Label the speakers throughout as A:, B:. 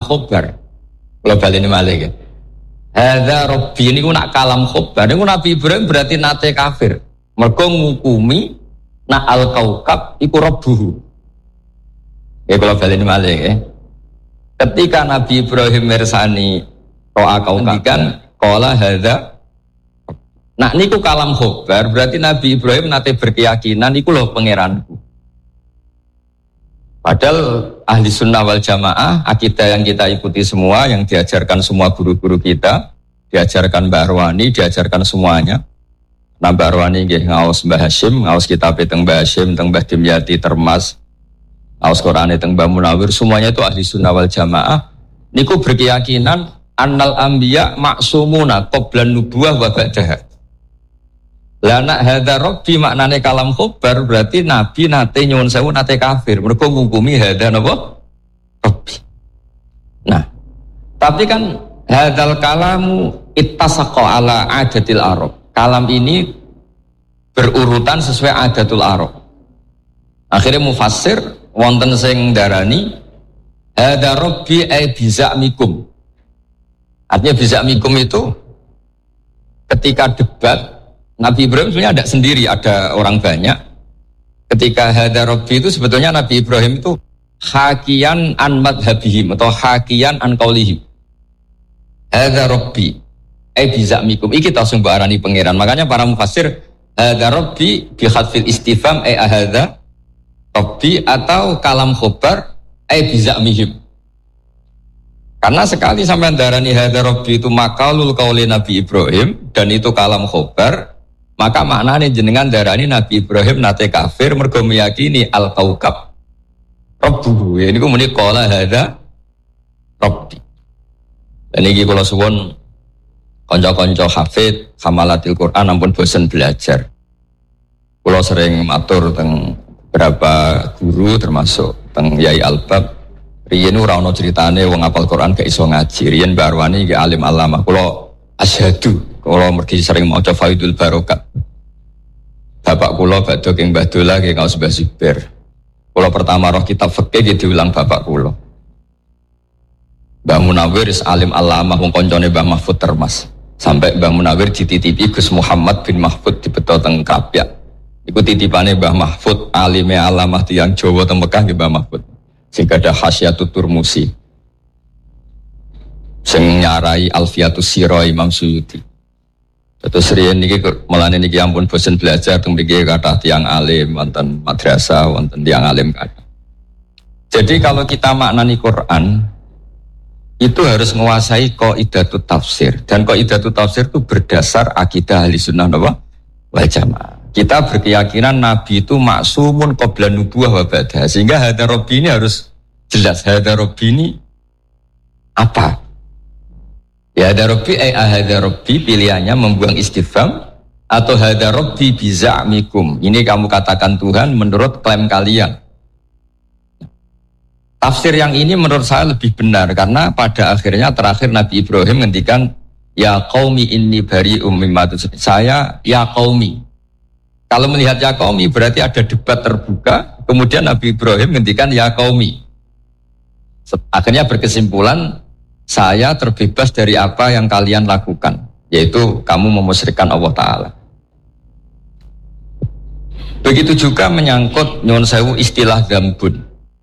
A: khobar. Kalau balik ini malah ya. Hadza Rabbi ini nak kalam khobar. Ini Nabi Ibrahim berarti nate kafir. Mergo ngukumi nak al-kaukab iku rabbuhu. Ya kalau balik ini malah ya. Ketika Nabi Ibrahim mirsani ro'a kaukab kan qala hadza. Nah niku kalam khobar berarti Nabi Ibrahim nate berkeyakinan iku lho pangeranku. Padahal ahli sunnah wal jamaah, akidah yang kita ikuti semua, yang diajarkan semua guru-guru kita, diajarkan Mbah Arwani, diajarkan semuanya. Nah Mbah Arwani ngaos Mbah Hashim, ngaos kitab teng Mbah Hashim, teng Mbah Dimyati Termas, ngaos Qur'ane teng Mbah Munawir, semuanya itu ahli sunnah wal jamaah. Niku berkeyakinan annal anbiya maksumuna qablan nubuwah wa ba'daha. Lah nak hadza Rabbi maknane kalam khobar berarti Nabi nate nyuwun sewu nate kafir. Mergo ngukumi hadza napa? Rabbi. Nah, tapi kan hadzal kalamu ittasaqa ala adatil Arab. Kalam ini berurutan sesuai adatul Arab. Akhirnya mufassir wonten sing darani hadza Rabbi ay bizamikum. Artinya bizamikum itu ketika debat Nabi Ibrahim sebenarnya ada sendiri, ada orang banyak. Ketika hadza Rabbi itu sebetulnya Nabi Ibrahim itu hakian an madhabihim atau hakian an qaulihim. Hadza Rabbi ai bizamikum iki tasung barani pangeran. Makanya para mufassir hadza Rabbi bi khatfil istifham ai hadza Rabbi atau kalam khobar ai bizamihim. Karena sekali sampai darani hadza Rabbi itu makalul qauli Nabi Ibrahim dan itu kalam khobar, maka maknanya jenengan darani Nabi Ibrahim nate kafir mergo meyakini al-kaukab Rabbuhu. Ini ku muni qala hadza Rabbi. Dan iki kula suwun kanca-kanca hafid hamalatil Quran ampun bosen belajar. Kula sering matur teng beberapa guru termasuk teng Yai Albab. Riyen ora ana critane wong hafal Quran gak iso ngaji. Riyen Mbah Arwani iki alim alamah. Kula asyhadu kalau mergi sering maca Faidul Barokat. Bapak kula badhe king Mbah Dola king Kaus Mbah Zubair. Kula pertama roh kitab fikih diulang bapak kula. Mbah Munawir is alim alamah wong kancane Mbah Mahfud Termas. Sampai Mbah Munawir dititipi Gus Muhammad bin Mahfud dibeto teng Krapyak. Iku titipane Mbah Mahfud alime alamah tiyang Jawa teng Mekah nggih Mbah Mahfud. Sing gadah Hasyatut Turmusi. Sing nyarai Alfiatus Sira Imam Suyuti. Terus riyen niki melane niki ampun bosen belajar teng mriki kathah tiyang alim wonten madrasah wonten tiyang alim kathah. Jadi kalau kita maknani Quran itu harus menguasai qaidatut tafsir dan qaidatut tafsir itu berdasar akidah ahli sunnah wal jamaah. Kita berkeyakinan Nabi itu maksumun qabla nubuwah wa ba'da. Sehingga hadza Rabbi ini harus jelas hadza Rabbi ini apa? Ya hadza Rabbi ay hadza Rabbi pilihannya membuang istifham atau hadza Rabbi biza'mikum. Ini kamu katakan Tuhan menurut klaim kalian. Tafsir yang ini menurut saya lebih benar karena pada akhirnya terakhir Nabi Ibrahim ngendikan ya qaumi inni bari'um mimma tusyrikun. Saya ya qaumi. Kalau melihat ya qaumi berarti ada debat terbuka. Kemudian Nabi Ibrahim ngendikan ya qaumi. Akhirnya berkesimpulan saya terbebas dari apa yang kalian lakukan, yaitu kamu memusyrikkan Allah Ta'ala. Begitu juga menyangkut nyuwun sewu istilah dzambun.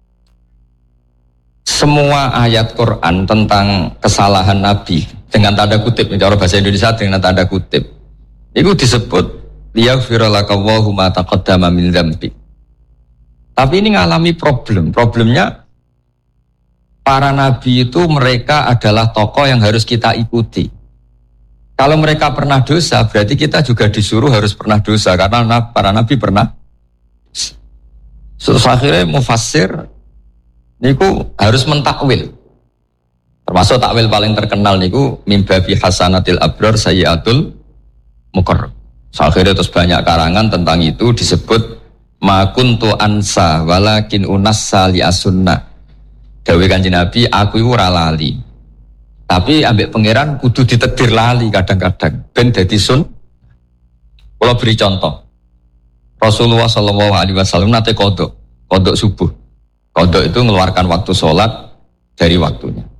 A: Semua ayat Quran tentang kesalahan Nabi dengan tanda kutip, cara bahasa Indonesia dengan tanda kutip, itu disebut liyaghfira lakallahu ma taqaddama min dzambi. Tapi ini ngalami problem. Problemnya para nabi itu mereka adalah tokoh yang harus kita ikuti. Kalau mereka pernah dosa, berarti kita juga disuruh harus pernah dosa karena para nabi pernah. Terus akhirnya mufassir niku harus mentakwil. Termasuk takwil paling terkenal niku mimbabi hasanatil abrar sayyiatul muqarrab. Akhirnya terus banyak karangan tentang itu disebut ma kuntu ansa walakin unassa li as-sunnah. Dawuh Kanjeng Nabi, aku iku ora lali. Tapi ambek pangeran kudu ditedir lali kadang-kadang ben dadi sun. Kula beri contoh. Rasulullah sallallahu alaihi wasallam nate qodok subuh. Qodok itu mengeluarkan waktu sholat dari waktunya.